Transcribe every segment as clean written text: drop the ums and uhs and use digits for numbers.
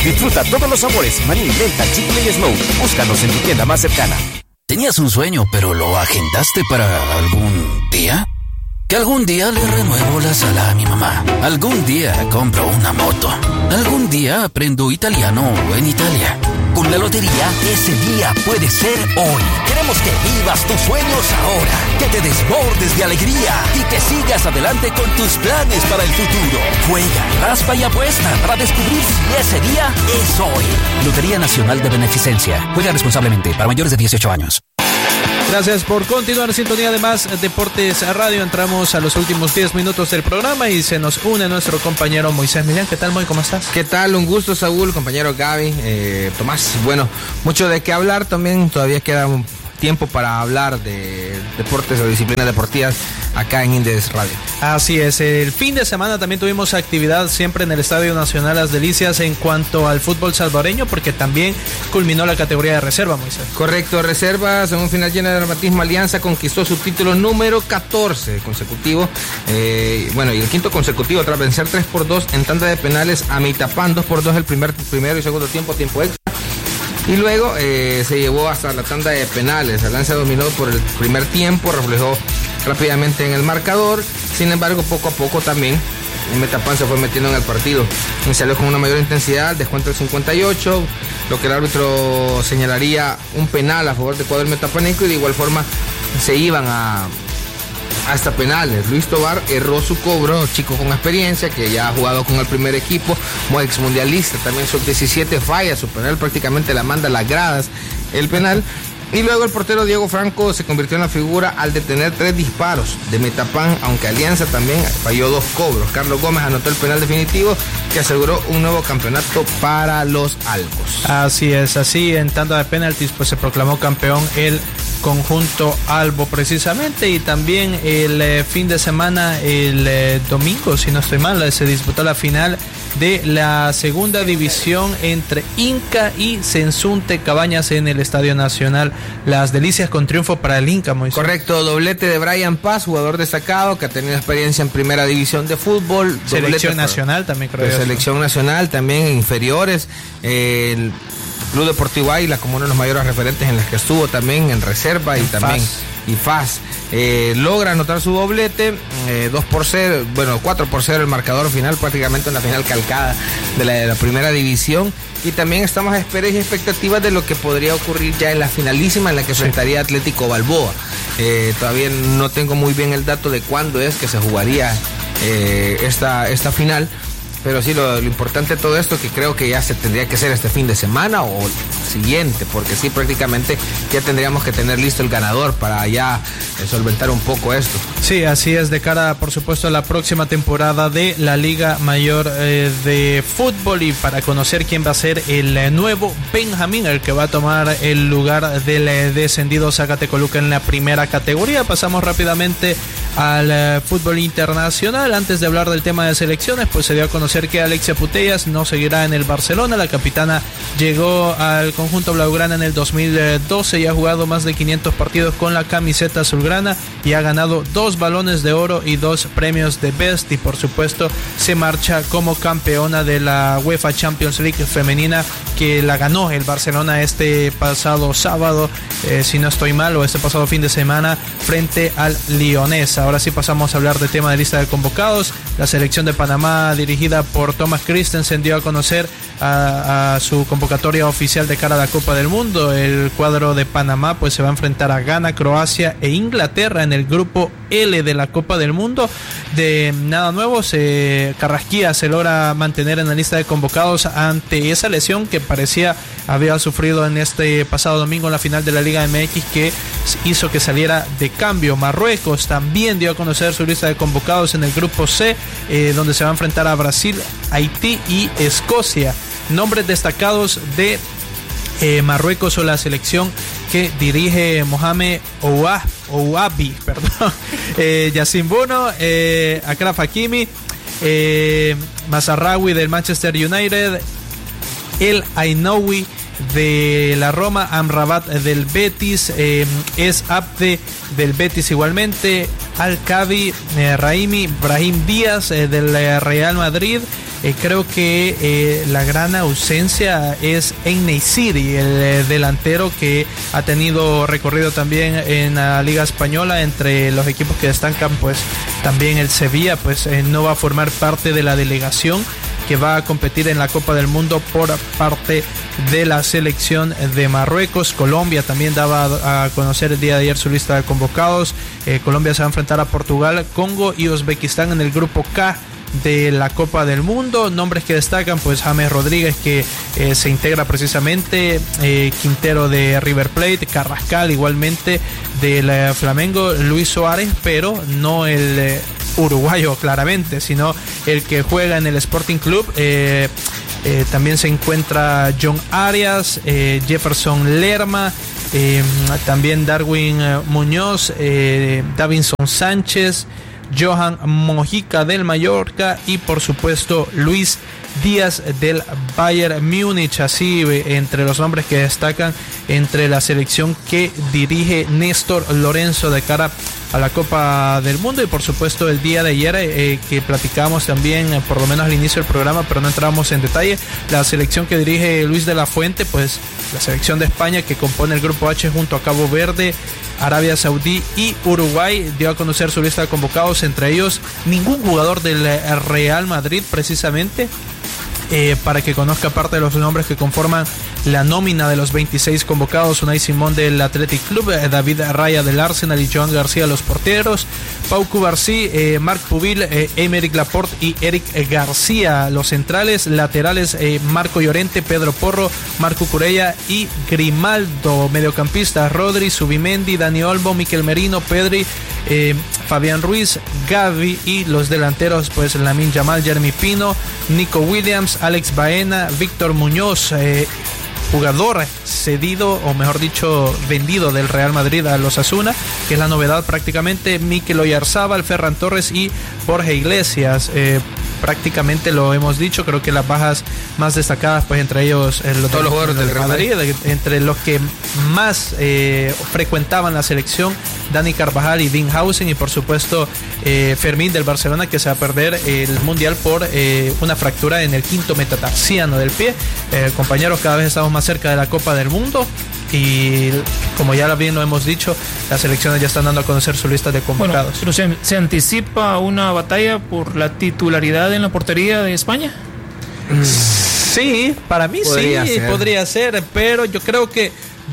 Disfruta todos los sabores, maní, menta, chicle y smoke. Búscanos en tu tienda más cercana. ¿Tenías un sueño pero lo agendaste para algún día? Que algún día le renuevo la sala a mi mamá. Algún día compro una moto. Algún día aprendo italiano en Italia. Con la lotería, ese día puede ser hoy. Queremos que vivas tus sueños ahora, que te desbordes de alegría y que sigas adelante con tus planes para el futuro. Juega, raspa y apuesta para descubrir si ese día es hoy. Lotería Nacional de Beneficencia. Juega responsablemente para mayores de 18 años. Gracias por continuar en sintonía de Más Deportes Radio. Entramos a los últimos 10 minutos del programa y se nos une nuestro compañero Moisés Millán. ¿Qué tal, Moy? ¿Cómo estás? ¿Qué tal? Un gusto, Saúl, compañero Gaby, Tomás. Bueno, mucho de qué hablar también. Todavía queda un tiempo para hablar de deportes o disciplinas deportivas acá en Indes Radio. Así es, el fin de semana también tuvimos actividad siempre en el Estadio Nacional Las Delicias en cuanto al fútbol salvadoreño, porque también culminó la categoría de reserva, Moisés. Correcto, reservas en un final lleno de dramatismo. Alianza conquistó su título número 14 consecutivo, y el quinto consecutivo tras vencer 3-2 en tanda de penales a Mitapán, 2-2 el primero y segundo tiempo extra. Y luego se llevó hasta la tanda de penales. Alianza dominó por el primer tiempo, reflejó rápidamente en el marcador. Sin embargo, poco a poco también Metapán se fue metiendo en el partido. Y salió con una mayor intensidad, descuento del 58, lo que el árbitro señalaría un penal a favor del cuadro metapaneco, y de igual forma se iban hasta penales. Luis Tobar erró su cobro, chico con experiencia que ya ha jugado con el primer equipo, como ex mundialista, también sub-17, falla su penal, prácticamente la manda a las gradas el penal. Y luego el portero Diego Franco se convirtió en la figura al detener 3 disparos de Metapán, aunque Alianza también falló 2 cobros. Carlos Gómez anotó el penal definitivo que aseguró un nuevo campeonato para los Albos. Así es, así en tanda de penaltis pues se proclamó campeón el conjunto albo precisamente. Y también el fin de semana, el domingo, si no estoy mal, se disputó la final de la segunda división entre Inca y Sensunte Cabañas en el Estadio Nacional Las Delicias, con triunfo para el Inca, Moisés. Correcto, doblete de Brian Paz, jugador destacado que ha tenido experiencia en primera división de fútbol. Selección nacional también, creo. Selección nacional también, inferiores. El Club Deportivo Águila como uno de los mayores referentes en las que estuvo también en reserva y también FAS. Logra anotar su doblete, 4-0 el marcador final, prácticamente una final calcada de la primera división. Y también estamos a esperas y expectativas de lo que podría ocurrir ya en la finalísima, en la que enfrentaría Atlético Balboa. Todavía no tengo muy bien el dato de cuándo es que se jugaría esta final. Pero sí, lo importante de todo esto, que creo que ya se tendría que hacer este fin de semana o siguiente, porque sí, prácticamente ya tendríamos que tener listo el ganador para ya solventar un poco esto. Sí, así es, de cara, por supuesto, a la próxima temporada de la Liga Mayor de Fútbol, y para conocer quién va a ser el nuevo Benjamín, el que va a tomar el lugar del descendido Zacatecoluca en la primera categoría. Pasamos rápidamente al fútbol internacional. Antes de hablar del tema de selecciones, pues se dio a conocer que Alexia Putellas no seguirá en el Barcelona. La capitana llegó al conjunto blaugrana en el 2012 y ha jugado más de 500 partidos con la camiseta azulgrana y ha ganado 2 balones de oro y 2 premios de Best, y por supuesto se marcha como campeona de la UEFA Champions League femenina, que la ganó el Barcelona este pasado sábado, si no estoy mal, o este pasado fin de semana, frente al Lyonés. Ahora sí pasamos a hablar del tema de lista de convocados. La selección de Panamá, dirigida por Thomas Christensen, dio a conocer a su convocatoria oficial de cara a la Copa del Mundo. El cuadro de Panamá pues se va a enfrentar a Ghana, Croacia e Inglaterra en el grupo L de la Copa del Mundo. De nada nuevo, Carrasquilla se logra mantener en la lista de convocados ante esa lesión que parecía había sufrido en este pasado domingo en la final de la Liga MX, que hizo que saliera de cambio. Marruecos también dio a conocer su lista de convocados en el grupo C, donde se va a enfrentar a Brasil, Haití y Escocia. Nombres destacados de Marruecos o la selección que dirige Mohamed Ouabi, Yacine Bono, Achraf Hakimi, Mazraoui del Manchester United, El Ainoui de la Roma, Amrabat del Betis, Es Abde del Betis igualmente, Al-Kabi, Brahim Díaz del Real Madrid, creo que la gran ausencia es En-Nesyri, el delantero que ha tenido recorrido también en la Liga Española. Entre los equipos que destacan, pues también el Sevilla, pues no va a formar parte de la delegación que va a competir en la Copa del Mundo por parte de la selección de Marruecos. Colombia también daba a conocer el día de ayer su lista de convocados. Colombia se va a enfrentar a Portugal, Congo y Uzbekistán en el grupo K de la Copa del Mundo. Nombres que destacan, pues James Rodríguez, que se integra precisamente, Quintero de River Plate, Carrascal igualmente del Flamengo, Luis Suárez, pero no el uruguayo claramente, sino el que juega en el Sporting Club. También se encuentra John Arias, Jefferson Lerma, también Darwin Muñoz, Davinson Sánchez, Johan Mojica del Mallorca y por supuesto Luis Díaz del Bayern Múnich. Así entre los nombres que destacan entre la selección que dirige Néstor Lorenzo de cara a la Copa del Mundo. Y por supuesto el día de ayer que platicamos también, por lo menos al inicio del programa, pero no entramos en detalle, la selección que dirige Luis de la Fuente, pues la selección de España, que compone el grupo H junto a Cabo Verde, Arabia Saudí y Uruguay, dio a conocer su lista de convocados, entre ellos ningún jugador del Real Madrid precisamente. Para que conozca parte de los nombres que conforman la nómina de los 26 convocados: Unai Simón del Athletic Club, David Raya del Arsenal y Joan García los porteros, Pau Cubarsí, Marc Pubil, Aymeric Laporte y Eric García los centrales, laterales Marco Llorente, Pedro Porro, Marco Curella y Grimaldo, mediocampistas Rodri, Subimendi, Dani Olmo, Mikel Merino, Pedri, Fabián Ruiz, Gavi, y los delanteros pues Lamine Yamal, Jeremy Pino, Nico Williams, Alex Baena, Víctor Muñoz, jugador cedido, o mejor dicho vendido del Real Madrid a los Osasuna, que es la novedad prácticamente, Mikel Oyarzábal, Ferran Torres y Jorge Iglesias. Prácticamente lo hemos dicho, creo que las bajas más destacadas, pues entre ellos todos los jugadores del Real Madrid, entre los que más frecuentaban la selección, Dani Carvajal y Dean Hausen, y por supuesto Fermín del Barcelona, que se va a perder el Mundial por una fractura en el quinto metatarsiano del pie. Compañeros, cada vez estamos más cerca de la Copa del Mundo y como ya bien lo hemos dicho, las selecciones ya están dando a conocer su lista de convocados. Bueno, pero ¿se anticipa una batalla por la titularidad en la portería de España? Sí, para mí podría ser, pero yo creo que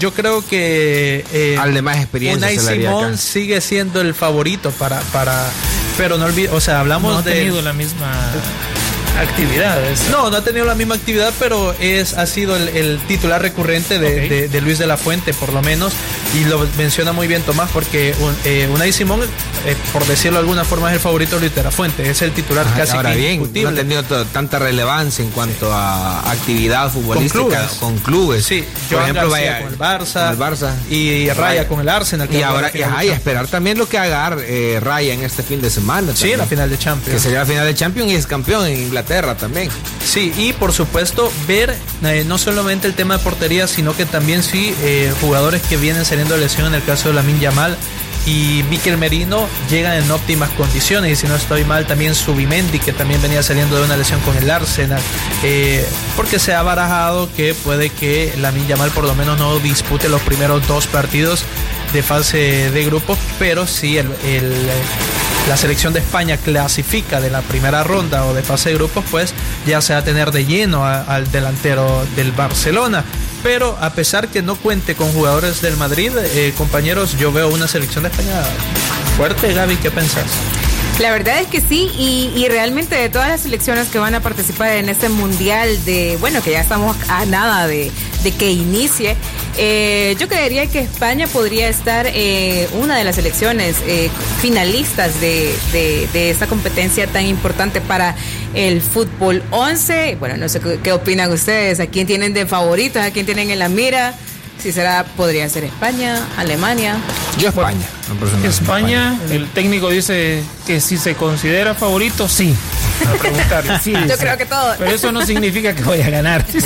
al de más experiencia Unai Simón sigue siendo el favorito para pero no olvides, o sea, hablamos no ha tenido la misma actividad. No ha tenido la misma actividad, pero ha sido el titular recurrente de Luis de la Fuente, por lo menos, y lo menciona muy bien Tomás, porque Unai Simón, por decirlo de alguna forma, es el favorito de Luis de la Fuente, es el titular casi ahora bien, indiscutible. No ha tenido tanta relevancia en cuanto a actividad futbolística con clubes. Sí, por ejemplo, vaya con el Barça y Raya con el Arsenal. Y ahora y esperar también lo que haga Raya en este fin de semana. Sí, en la final de Champions. Que sería la final de Champions y es campeón en Inglaterra también. Sí, y por supuesto ver no solamente el tema de portería, sino que también jugadores que vienen saliendo de lesión, en el caso de Lamine Yamal y Mikel Merino, llegan en óptimas condiciones, y si no estoy mal también Subimendi, que también venía saliendo de una lesión con el Arsenal, porque se ha barajado que puede que Lamine Yamal por lo menos no dispute los primeros 2 partidos de fase de grupos, pero si la selección de España clasifica de la primera ronda o de fase de grupos, pues ya se va a tener de lleno al delantero del Barcelona. Pero a pesar que no cuente con jugadores del Madrid, compañeros, yo veo una selección de España fuerte. Gaby, ¿qué pensás? La verdad es que sí, y realmente de todas las selecciones que van a participar en este mundial que ya estamos a nada de que inicie, yo creería que España podría estar una de las selecciones finalistas de esta competencia tan importante para el fútbol 11. Bueno, no sé qué opinan ustedes, a quién tienen de favoritos, a quién tienen en la mira. Si podría ser España, Alemania. Yo España. España, el técnico dice que si se considera favorito, sí. Yo creo que todo. Pero eso no significa que vaya a ganar. Sí.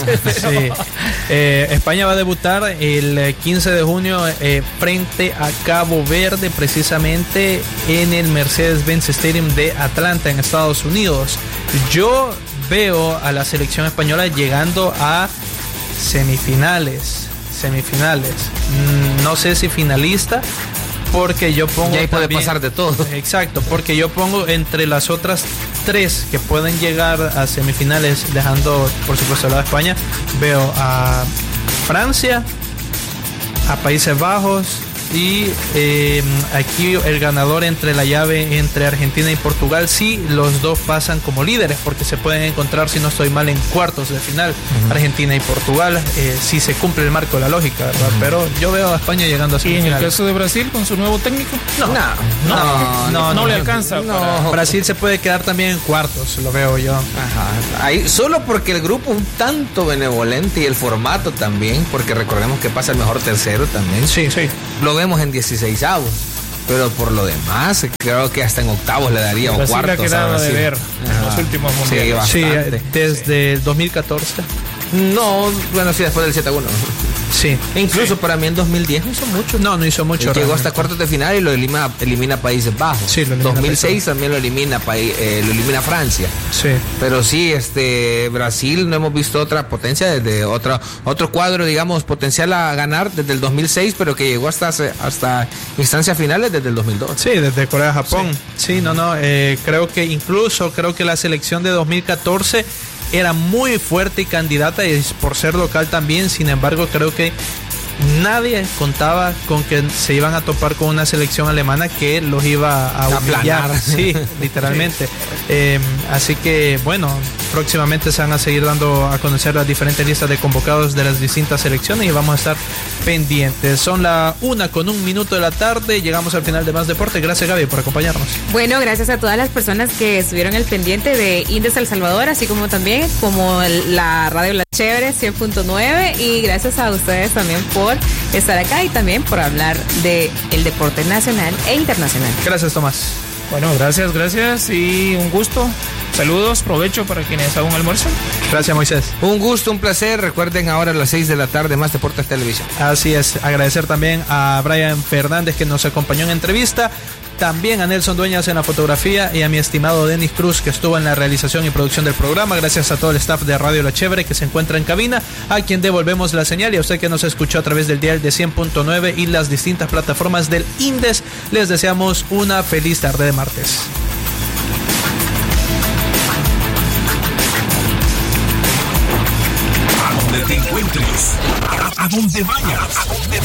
España va a debutar el 15 de junio frente a Cabo Verde, precisamente en el Mercedes-Benz Stadium de Atlanta, en Estados Unidos. Yo veo a la selección española llegando a semifinales. No sé si finalista, porque yo pongo... Y ahí puede también, pasar de todo. Exacto, porque yo pongo entre las otras 3 que pueden llegar a semifinales, dejando por supuesto a España, veo a Francia, a Países Bajos y aquí el ganador entre la llave entre Argentina y Portugal, sí, los dos pasan como líderes, porque se pueden encontrar, si no estoy mal, en cuartos de final. Argentina y Portugal, si se cumple el marco de la lógica, ¿verdad? Pero yo veo a España llegando a ¿Y en semifinales. el caso de Brasil con su nuevo técnico? No le alcanza. No. Brasil se puede quedar también en cuartos, lo veo yo. Ajá. Ahí, solo porque el grupo es un tanto benevolente y el formato también, porque recordemos que pasa el mejor tercero también. Sí. Lo vemos en 16avos, pero por lo demás creo que hasta en octavos le daría o Brasil cuartos. ha quedado a de Brasil. ver en los últimos mundiales. Sí, bastante. desde el 2014. No, bueno, sí, después del 7-1. Sí. Incluso para mí en 2010 no hizo mucho. No hizo mucho. Llegó hasta cuartos de final y lo elimina Países Bajos. Sí, lo elimina 2006 también lo elimina Francia. Sí. Pero sí, Brasil no hemos visto otra potencia desde otro cuadro, digamos, potencial a ganar desde el 2006, pero que llegó hasta instancias finales desde el 2002. Sí, desde Corea-Japón. Sí, creo que la selección de 2014 era muy fuerte y candidata, y por ser local también. Sin embargo, creo que nadie contaba con que se iban a topar con una selección alemana que los iba a humillar. Aplanar. Sí, literalmente. Así que, bueno, próximamente se van a seguir dando a conocer las diferentes listas de convocados de las distintas selecciones y vamos a estar pendientes. Son la 1:01 de la tarde. Llegamos al final de Más Deporte. Gracias, Gaby, por acompañarnos. Bueno, gracias a todas las personas que estuvieron al pendiente de Indes El Salvador, así como también como la radio La Chévere 100.9, y gracias a ustedes también por estar acá y también por hablar de el deporte nacional e internacional. Gracias, Tomás. Bueno, gracias y un gusto. Saludos, provecho para quienes aún almuerzan. Gracias, Moisés. Un gusto, un placer. Recuerden, ahora a las 6 de la tarde, Más Deportes Televisión. Así es, agradecer también a Brian Fernández, que nos acompañó en entrevista, también a Nelson Dueñas en la fotografía y a mi estimado Denis Cruz, que estuvo en la realización y producción del programa. Gracias a todo el staff de Radio La Chévere que se encuentra en cabina, a quien devolvemos la señal, y a usted que nos escuchó a través del dial de 100.9 y las distintas plataformas del Indes. Les deseamos una feliz tarde de martes. A donde te encuentres, a donde vayas,